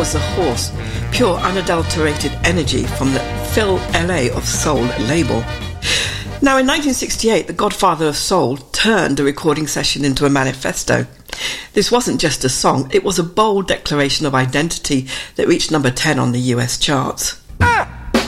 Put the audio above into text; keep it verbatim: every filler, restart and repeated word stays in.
was the horse, pure unadulterated energy from the Phil L A of Soul label. Now, in nineteen sixty-eight, the godfather of soul turned a recording session into a manifesto. This wasn't just a song, it was a bold declaration of identity that reached number ten on the U S charts. Ah!